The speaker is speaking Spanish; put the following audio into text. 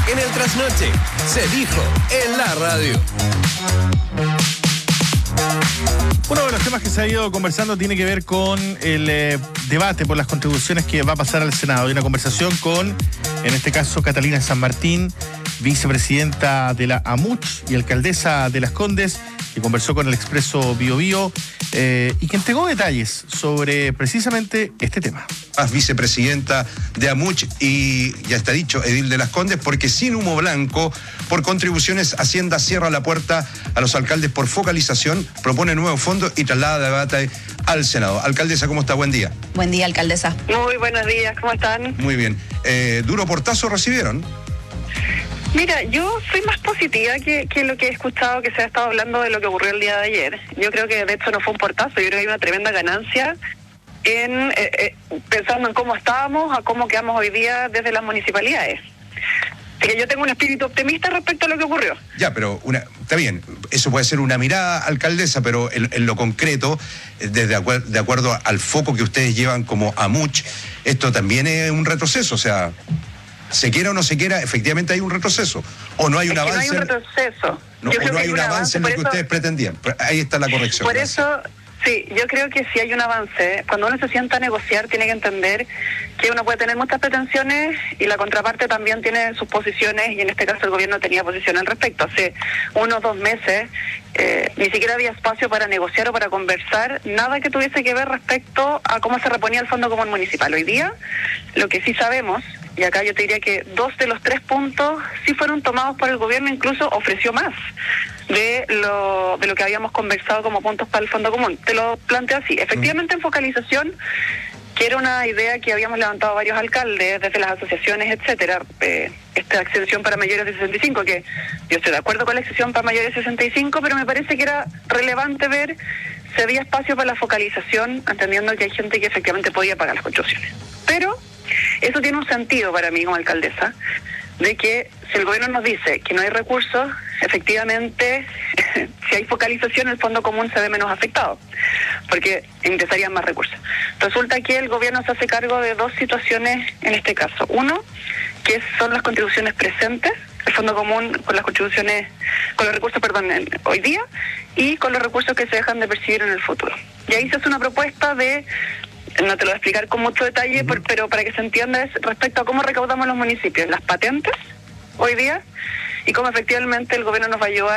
en el trasnoche. Se dijo en la radio. Uno de los temas que se ha ido conversando tiene que ver con el debate por las contribuciones que va a pasar al Senado. Hay una conversación con, en este caso, Catalina San Martín, vicepresidenta de la AMUCH y alcaldesa de Las Condes, que conversó con el Expreso Biobío y que entregó detalles sobre precisamente este tema. Vicepresidenta de AMUCH y, ya está dicho, edil de Las Condes, porque sin humo blanco, por contribuciones, Hacienda cierra la puerta a los alcaldes por focalización, propone nuevo fondo y traslada debate al Senado. Alcaldesa, ¿cómo está? Buen día. Buen día, alcaldesa. Muy buenos días, ¿cómo están? Muy bien. ¿Duro portazo recibieron? Mira, yo soy más positiva que lo que he escuchado que se ha estado hablando de lo que ocurrió el día de ayer. Yo creo que de hecho no fue un portazo, yo creo que hay una tremenda ganancia en pensando en cómo estábamos a cómo quedamos hoy día desde las municipalidades. Así que yo tengo un espíritu optimista respecto a lo que ocurrió. Ya, pero está bien, eso puede ser una mirada, alcaldesa, pero en lo concreto, de acuerdo al foco que ustedes llevan como AMUCH, esto también es un retroceso, o sea, se quiera o no se quiera, efectivamente hay un retroceso, o no hay un avance. No hay un retroceso. No, o no hay un avance en lo que ustedes pretendían. Ahí está la corrección. Por eso, sí, yo creo que sí hay un avance. Cuando uno se sienta a negociar, tiene que entender que uno puede tener muchas pretensiones y la contraparte también tiene sus posiciones, y en este caso el gobierno tenía posición al respecto. Hace 1 o 2 meses ni siquiera había espacio para negociar o para conversar, nada que tuviese que ver respecto a cómo se reponía el Fondo Común Municipal. Hoy día, lo que sí sabemos, y acá yo te diría que 2 de los 3 puntos sí fueron tomados por el gobierno, incluso ofreció más de lo que habíamos conversado como puntos para el Fondo Común. Te lo planteo así, efectivamente en focalización, que era una idea que habíamos levantado varios alcaldes, desde las asociaciones, etcétera, esta exención para mayores de 65, que yo estoy de acuerdo con la exención para mayores de 65, pero me parece que era relevante ver si había espacio para la focalización, entendiendo que hay gente que efectivamente podía pagar las construcciones. Pero eso tiene un sentido para mí como alcaldesa, de que si el gobierno nos dice que no hay recursos, efectivamente, si hay focalización, el Fondo Común se ve menos afectado, porque ingresarían más recursos. Resulta que el gobierno se hace cargo de 2 situaciones en este caso. Uno, que son las contribuciones presentes, el Fondo Común con las contribuciones, con los recursos, hoy día, y con los recursos que se dejan de percibir en el futuro. Y ahí se hace una propuesta de, no te lo voy a explicar con mucho detalle, pero para que se entienda, es respecto a cómo recaudamos los municipios, las patentes hoy día, y cómo efectivamente el gobierno nos va a ayudar